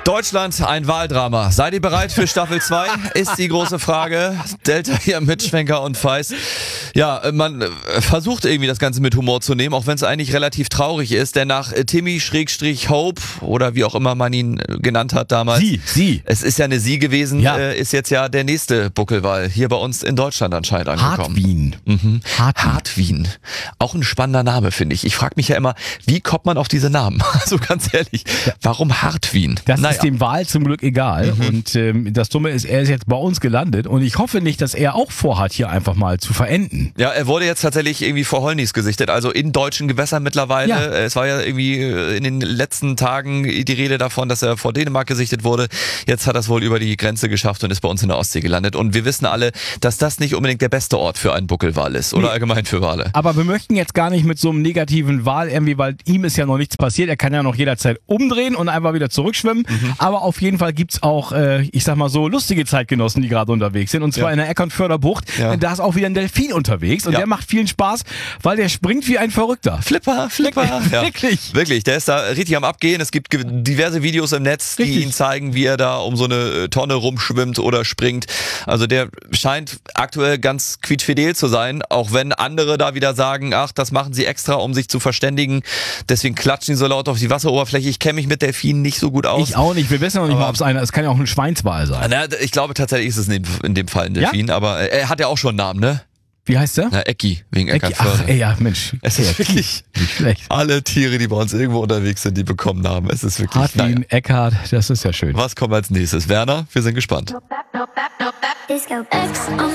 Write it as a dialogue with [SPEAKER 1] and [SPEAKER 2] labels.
[SPEAKER 1] Deutschland, ein Wahldrama. Seid ihr bereit für Staffel 2? Ist die große Frage. Delta hier mit Schwenker und Feist. Ja, man versucht irgendwie das Ganze mit Humor zu nehmen, auch wenn es eigentlich relativ traurig ist, denn nach Timmy-Hope oder wie auch immer man ihn genannt hat damals.
[SPEAKER 2] Sie.
[SPEAKER 1] Es ist ja eine Sie gewesen,
[SPEAKER 2] Ja.
[SPEAKER 1] ist jetzt ja der nächste Buckelwal hier bei uns in Deutschland anscheinend angekommen.
[SPEAKER 2] Hartwin.
[SPEAKER 1] Hartwin. Auch ein spannender Name, finde ich. Ich frage mich ja immer, wie kommt man auf diese Namen? Also ganz ehrlich, warum Hartwin?
[SPEAKER 2] Das ist dem Wal zum Glück egal. Und das Dumme ist, er ist jetzt bei uns gelandet und ich hoffe nicht, dass er auch vorhat, hier einfach mal zu verenden.
[SPEAKER 1] Ja, er wurde jetzt tatsächlich irgendwie vor Holnis gesichtet, also in deutschen Gewässern mittlerweile.
[SPEAKER 2] Ja.
[SPEAKER 1] Es war ja irgendwie in den letzten Tagen die Rede davon, dass er vor Dänemark gesichtet wurde. Jetzt hat er es wohl über die Grenze geschafft und ist bei uns in der Ostsee gelandet. Und wir wissen alle, dass das nicht unbedingt der beste Ort für einen Buckelwal ist oder allgemein für Wale.
[SPEAKER 2] Aber wir möchten jetzt gar nicht mit so einem negativen Wal irgendwie, weil ihm ist ja noch nichts passiert. Er kann ja noch jederzeit umdrehen und einfach wieder zurückschwimmen. Aber auf jeden Fall gibt's auch, ich sag mal so, lustige Zeitgenossen, die gerade unterwegs sind. Und zwar in der Eckernförder Bucht.
[SPEAKER 1] Ja.
[SPEAKER 2] Da ist auch wieder ein Delfin unterwegs und der macht vielen Spaß, weil der springt wie ein Verrückter.
[SPEAKER 1] Flipper. Ja.
[SPEAKER 2] Wirklich.
[SPEAKER 1] Der ist da richtig am Abgehen. Es gibt diverse Videos im Netz, die
[SPEAKER 2] Richtig.
[SPEAKER 1] ihn zeigen, wie er da um so eine Tonne rumschwimmt oder springt. Also der scheint aktuell ganz quietschfidel zu sein, auch wenn andere da wieder sagen, ach, das machen sie extra, um sich zu verständigen. Deswegen klatschen sie so laut auf die Wasseroberfläche. Ich kenne mich mit Delfinen nicht so gut aus.
[SPEAKER 2] Ich auch nicht. Wir wissen noch nicht mal, ob es kann ja auch ein Schweinswal sein.
[SPEAKER 1] Na, ich glaube tatsächlich ist es in dem Fall ein Delfin, aber er hat ja auch schon einen Namen, ne?
[SPEAKER 2] Wie heißt der?
[SPEAKER 1] Na, Ecki, wegen
[SPEAKER 2] Ach,
[SPEAKER 1] Eckernförde.
[SPEAKER 2] ey, ja, Mensch.
[SPEAKER 1] Es ist wirklich,
[SPEAKER 2] Nicht schlecht.
[SPEAKER 1] alle Tiere, die bei uns irgendwo unterwegs sind, die bekommen Namen. Es ist wirklich,
[SPEAKER 2] Hartwin, Eckhard, das ist ja schön.
[SPEAKER 1] Was kommt als nächstes? Werner, wir sind gespannt.
[SPEAKER 3] Disco X on